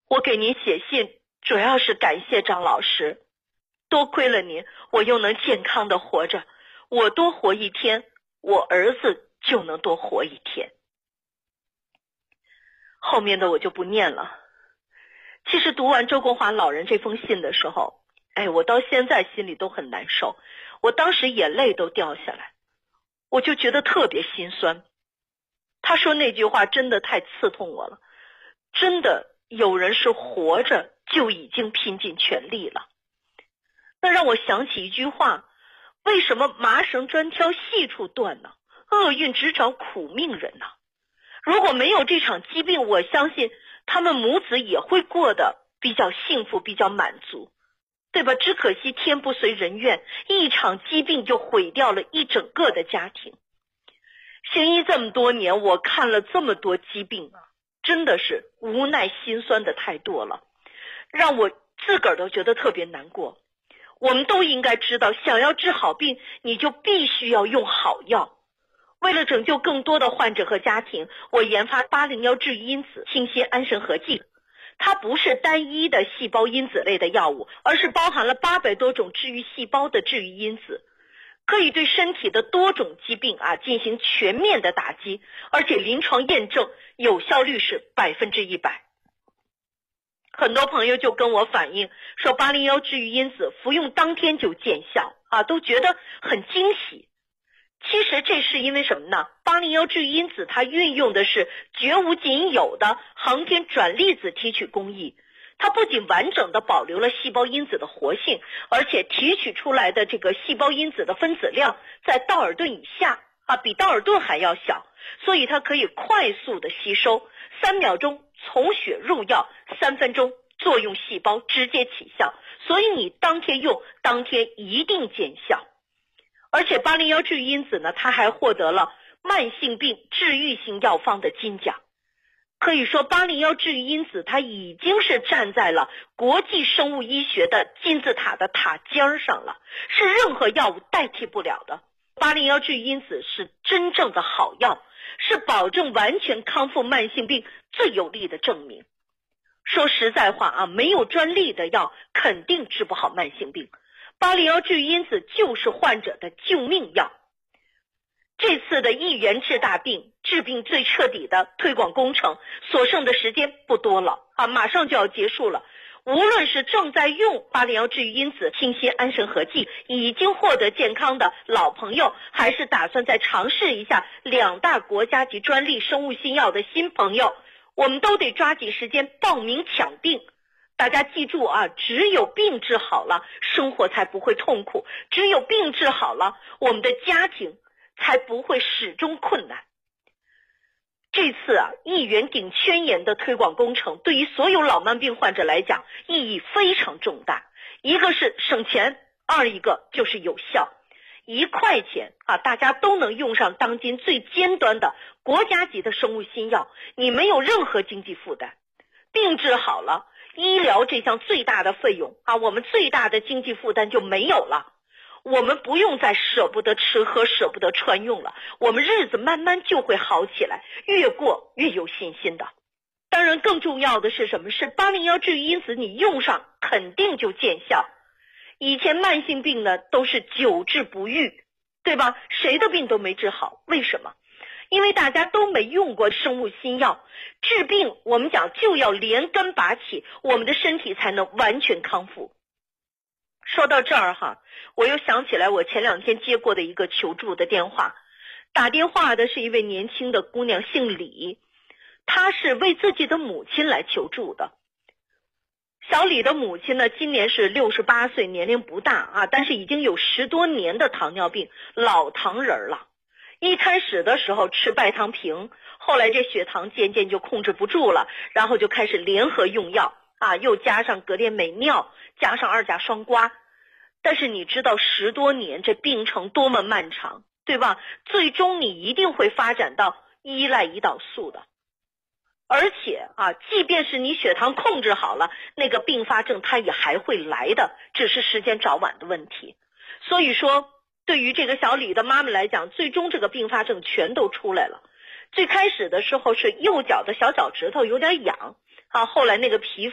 我给您写信主要是感谢张老师，多亏了您，我又能健康的活着，我多活一天，我儿子就能多活一天。后面的我就不念了。其实读完周国华老人这封信的时候，我到现在心里都很难受，我当时眼泪都掉下来，我就觉得特别心酸。他说那句话真的太刺痛我了，真的有人是活着就已经拼尽全力了。那让我想起一句话，为什么麻绳专挑细处断呢？厄运只找苦命人呢？如果没有这场疾病，我相信他们母子也会过得比较幸福，比较满足，对吧？只可惜天不遂人愿，一场疾病就毁掉了一整个的家庭。行医这么多年，我看了这么多疾病啊，真的是无奈心酸的太多了，让我自个儿都觉得特别难过。我们都应该知道，想要治好病，你就必须要用好药。为了拯救更多的患者和家庭，我研发801治愈因子清新安神合剂。它不是单一的细胞因子类的药物，而是包含了800多种治愈细胞的治愈因子，可以对身体的多种疾病进行全面的打击，而且临床验证有效率是100%。很多朋友就跟我反映说801治愈因子服用当天就见效都觉得很惊喜。其实这是因为什么呢？801治愈因子它运用的是绝无仅有的航天转粒子提取工艺，它不仅完整的保留了细胞因子的活性，而且提取出来的这个细胞因子的分子量在道尔顿以下比道尔顿还要小，所以它可以快速的吸收，3秒钟从血入药，3分钟作用细胞直接起效，所以你当天用当天一定见效。而且801治愈因子呢，它还获得了慢性病治愈性药方的金奖。可以说801治愈因子它已经是站在了国际生物医学的金字塔的塔尖上了，是任何药物代替不了的。801治愈因子是真正的好药，是保证完全康复慢性病最有力的证明。说实在话没有专利的药肯定治不好慢性病，801治愈因子就是患者的救命药。这次的一元治大病，治病最彻底的推广工程，所剩的时间不多了马上就要结束了。无论是正在用801治愈因子清新安神合剂已经获得健康的老朋友，还是打算再尝试一下2大国家级专利生物新药的新朋友，我们都得抓紧时间报名抢定。大家记住只有病治好了，生活才不会痛苦，只有病治好了，我们的家庭才不会始终困难。这次一元顶圈炎的推广工程对于所有老慢病患者来讲意义非常重大，一个是省钱，二一个就是有效。1块钱大家都能用上当今最尖端的国家级的生物新药，你没有任何经济负担。病治好了，医疗这项最大的费用我们最大的经济负担就没有了。我们不用再舍不得吃喝，舍不得穿用了，我们日子慢慢就会好起来，越过越有信心的。当然更重要的是什么？是801治愈因子你用上肯定就见效。以前慢性病呢都是久治不愈，对吧？谁的病都没治好，为什么？因为大家都没用过生物新药，治病我们讲就要连根拔起，我们的身体才能完全康复。说到这儿我又想起来我前2天接过的一个求助的电话，打电话的是一位年轻的姑娘，姓李，她是为自己的母亲来求助的。小李的母亲呢，今年是68岁，年龄不大但是已经有10多年的糖尿病，老糖人了。一开始的时候吃拜糖平，后来这血糖渐渐就控制不住了，然后就开始联合用药又加上格列美脲，加上2甲双胍。但是你知道10多年这病程多么漫长，对吧？最终你一定会发展到依赖胰岛素的。而且即便是你血糖控制好了，那个并发症它也还会来的，只是时间早晚的问题。所以说对于这个小李的妈妈来讲，最终这个并发症全都出来了。最开始的时候是右脚的小脚趾头有点痒后来那个皮